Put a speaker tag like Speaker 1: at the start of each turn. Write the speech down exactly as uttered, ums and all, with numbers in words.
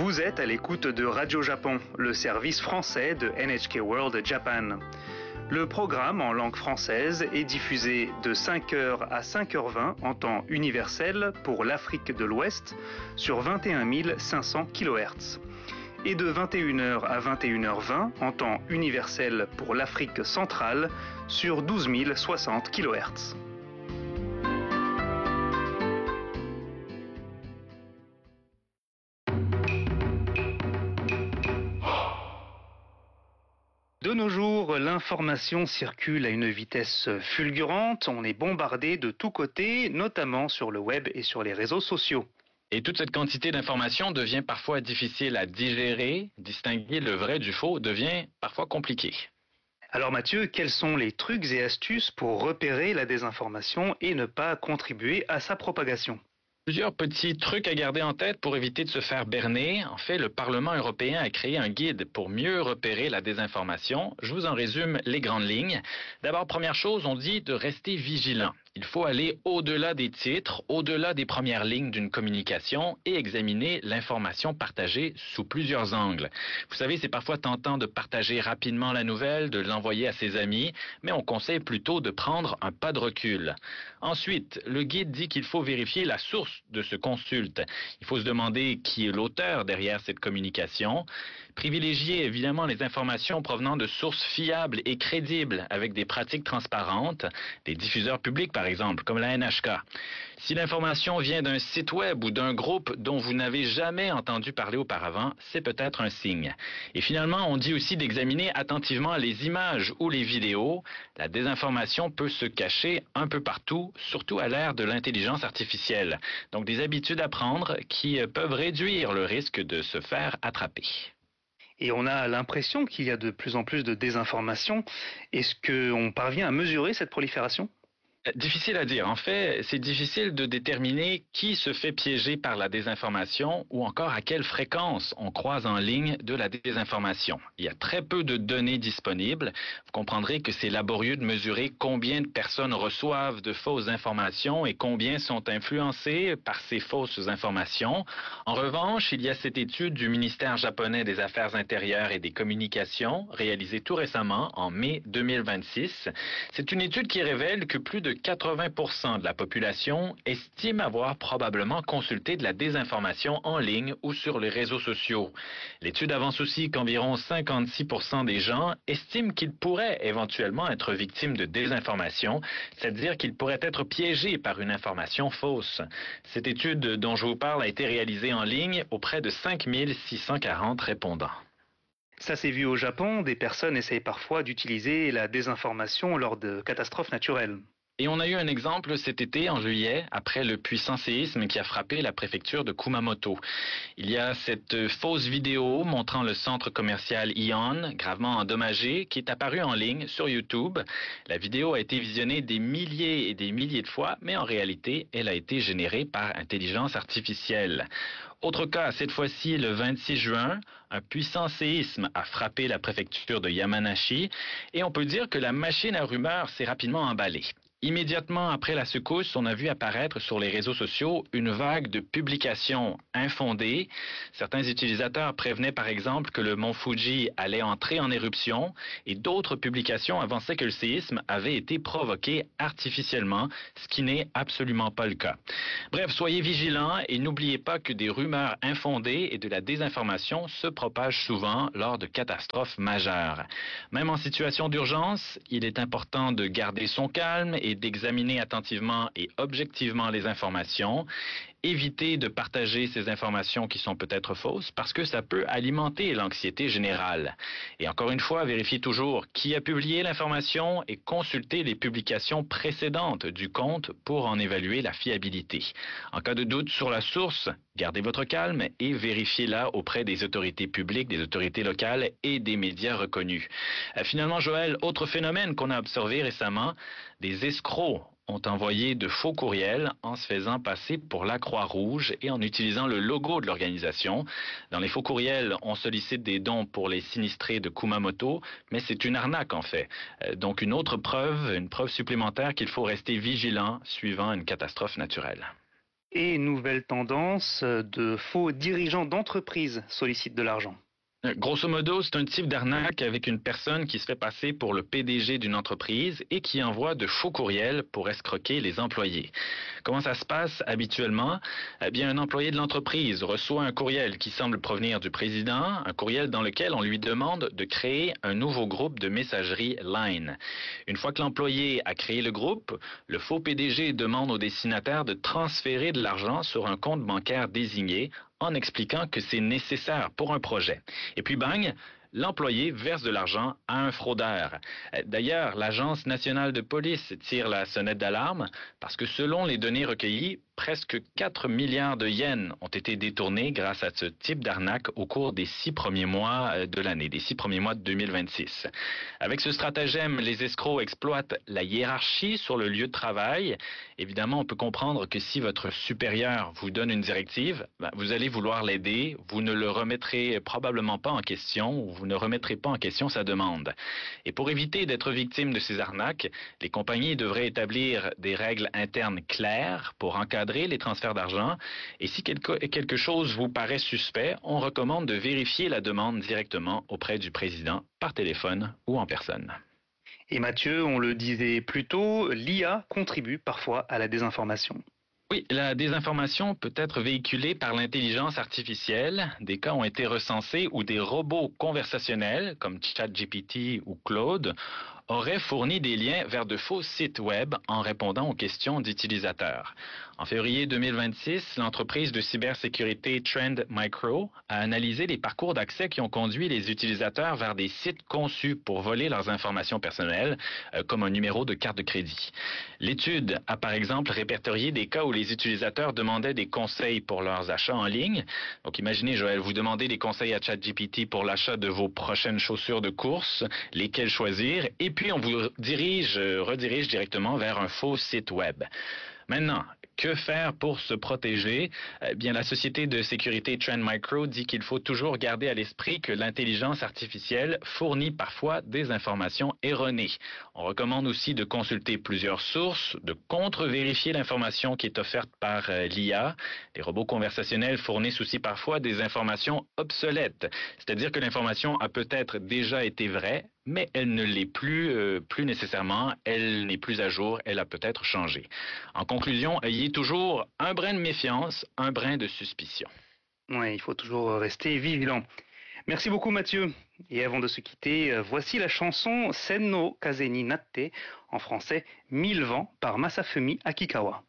Speaker 1: Vous êtes à l'écoute de Radio Japon, le service français de N H K World Japan. Le programme en langue française est diffusé de cinq heures à cinq heures vingt en temps universel pour l'Afrique de l'Ouest sur vingt et un mille cinq cents kilohertz et de vingt et une heures à vingt et une heures vingt en temps universel pour l'Afrique centrale sur douze mille soixante kilohertz. De nos jours, l'information circule à une vitesse fulgurante, on est bombardé de tous côtés, notamment sur le web et sur les réseaux sociaux.
Speaker 2: Et toute cette quantité d'informations devient parfois difficile à digérer, distinguer le vrai du faux devient parfois compliqué.
Speaker 1: Alors Mathieu, quels sont les trucs et astuces pour repérer la désinformation et ne pas contribuer à sa propagation ?
Speaker 2: Plusieurs petits trucs à garder en tête pour éviter de se faire berner. En fait, le Parlement européen a créé un guide pour mieux repérer la désinformation. Je vous en résume les grandes lignes. D'abord, première chose, on dit de rester vigilant. Il faut aller au-delà des titres, au-delà des premières lignes d'une communication et examiner l'information partagée sous plusieurs angles. Vous savez, c'est parfois tentant de partager rapidement la nouvelle, de l'envoyer à ses amis, mais on conseille plutôt de prendre un pas de recul. Ensuite, le guide dit qu'il faut vérifier la source de ce consulte. Il faut se demander qui est l'auteur derrière cette communication. Privilégier évidemment les informations provenant de sources fiables et crédibles avec des pratiques transparentes, des diffuseurs publics par exemple, comme la N H K. Si l'information vient d'un site web ou d'un groupe dont vous n'avez jamais entendu parler auparavant, c'est peut-être un signe. Et finalement, on dit aussi d'examiner attentivement les images ou les vidéos. La désinformation peut se cacher un peu partout, surtout à l'ère de l'intelligence artificielle. Donc des habitudes à prendre qui peuvent réduire le risque de se faire attraper.
Speaker 1: Et on a l'impression qu'il y a de plus en plus de désinformation. Est-ce qu'on parvient à mesurer cette prolifération ?
Speaker 2: Difficile à dire. En fait, c'est difficile de déterminer qui se fait piéger par la désinformation ou encore à quelle fréquence on croise en ligne de la désinformation. Il y a très peu de données disponibles. Vous comprendrez que c'est laborieux de mesurer combien de personnes reçoivent de fausses informations et combien sont influencées par ces fausses informations. En revanche, il y a cette étude du ministère japonais des Affaires intérieures et des communications réalisée tout récemment en mai deux mille vingt-six. C'est une étude qui révèle que plus de quatre-vingts pour cent de la population estime avoir probablement consulté de la désinformation en ligne ou sur les réseaux sociaux. L'étude avance aussi qu'environ cinquante-six pour cent des gens estiment qu'ils pourraient éventuellement être victimes de désinformation, c'est-à-dire qu'ils pourraient être piégés par une information fausse. Cette étude dont je vous parle a été réalisée en ligne auprès de cinq mille six cent quarante répondants.
Speaker 1: Ça s'est vu au Japon, des personnes essayent parfois d'utiliser la désinformation lors de catastrophes naturelles.
Speaker 2: Et on a eu un exemple cet été, en juillet, après le puissant séisme qui a frappé la préfecture de Kumamoto. Il y a cette fausse vidéo montrant le centre commercial Ion, gravement endommagé, qui est apparue en ligne sur YouTube. La vidéo a été visionnée des milliers et des milliers de fois, mais en réalité, elle a été générée par intelligence artificielle. Autre cas, cette fois-ci, le vingt-six juin, un puissant séisme a frappé la préfecture de Yamanashi et on peut dire que la machine à rumeurs s'est rapidement emballée. Immédiatement après la secousse, on a vu apparaître sur les réseaux sociaux une vague de publications infondées. Certains utilisateurs prévenaient par exemple que le mont Fuji allait entrer en éruption et d'autres publications avançaient que le séisme avait été provoqué artificiellement, ce qui n'est absolument pas le cas. Bref, soyez vigilants et n'oubliez pas que des rumeurs infondées et de la désinformation se propagent souvent lors de catastrophes majeures. Même en situation d'urgence, il est important de garder son calme et d'examiner attentivement et objectivement les informations. Évitez de partager ces informations qui sont peut-être fausses parce que ça peut alimenter l'anxiété générale. Et encore une fois, vérifiez toujours qui a publié l'information et consultez les publications précédentes du compte pour en évaluer la fiabilité. En cas de doute sur la source, gardez votre calme et vérifiez-la auprès des autorités publiques, des autorités locales et des médias reconnus. Euh, finalement, Joël, autre phénomène qu'on a observé récemment, des escrocs ont envoyé de faux courriels en se faisant passer pour la Croix-Rouge et en utilisant le logo de l'organisation. Dans les faux courriels, on sollicite des dons pour les sinistrés de Kumamoto, mais c'est une arnaque en fait. Euh, donc une autre preuve, une preuve supplémentaire qu'il faut rester vigilant suivant une catastrophe naturelle.
Speaker 1: Et nouvelle tendance, de faux dirigeants d'entreprise sollicitent de l'argent.
Speaker 2: Grosso modo, c'est un type d'arnaque avec une personne qui se fait passer pour le P D G d'une entreprise et qui envoie de faux courriels pour escroquer les employés. Comment ça se passe habituellement? Eh bien, un employé de l'entreprise reçoit un courriel qui semble provenir du président, un courriel dans lequel on lui demande de créer un nouveau groupe de messagerie Line. Une fois que l'employé a créé le groupe, le faux P D G demande au destinataire de transférer de l'argent sur un compte bancaire désigné en expliquant que c'est nécessaire pour un projet. Et puis bang, l'employé verse de l'argent à un fraudeur. D'ailleurs, l'Agence nationale de police tire la sonnette d'alarme parce que selon les données recueillies, presque quatre milliards de yens ont été détournés grâce à ce type d'arnaque au cours des six premiers mois de l'année, des six premiers mois de deux mille vingt-six. Avec ce stratagème, les escrocs exploitent la hiérarchie sur le lieu de travail. Évidemment, on peut comprendre que si votre supérieur vous donne une directive, ben, vous allez vouloir l'aider, vous ne le remettrez probablement pas en question ou vous ne remettrez pas en question sa demande. Et pour éviter d'être victime de ces arnaques, les compagnies devraient établir des règles internes claires pour encadrer les transferts d'argent. Et si quelque, quelque chose vous paraît suspect, on recommande de vérifier la demande directement auprès du président par téléphone ou en personne.
Speaker 1: Et Mathieu, on le disait plus tôt, l'I A contribue parfois à la désinformation.
Speaker 2: Oui, la désinformation peut être véhiculée par l'intelligence artificielle. Des cas ont été recensés où des robots conversationnels, comme ChatGPT ou Claude, auraient fourni des liens vers de faux sites web en répondant aux questions d'utilisateurs. En février deux mille vingt-six, l'entreprise de cybersécurité Trend Micro a analysé les parcours d'accès qui ont conduit les utilisateurs vers des sites conçus pour voler leurs informations personnelles, euh, comme un numéro de carte de crédit. L'étude a par exemple répertorié des cas où les utilisateurs demandaient des conseils pour leurs achats en ligne. Donc imaginez, Joël, vous demandez des conseils à ChatGPT pour l'achat de vos prochaines chaussures de course, lesquelles choisir, et puis on vous dirige, redirige directement vers un faux site web. Maintenant, que faire pour se protéger? Eh bien, la société de sécurité Trend Micro dit qu'il faut toujours garder à l'esprit que l'intelligence artificielle fournit parfois des informations erronées. On recommande aussi de consulter plusieurs sources, de contre-vérifier l'information qui est offerte par euh, l'I A. Les robots conversationnels fournissent aussi parfois des informations obsolètes, c'est-à-dire que l'information a peut-être déjà été vraie, mais elle ne l'est plus, euh, plus nécessairement, elle n'est plus à jour, elle a peut-être changé. En conclusion, ayez toujours un brin de méfiance, un brin de suspicion.
Speaker 1: Oui, il faut toujours rester vigilant. Merci beaucoup Mathieu. Et avant de se quitter, voici la chanson Sen no Kaze ni Natte, en français Mille vents par Masafumi Akikawa.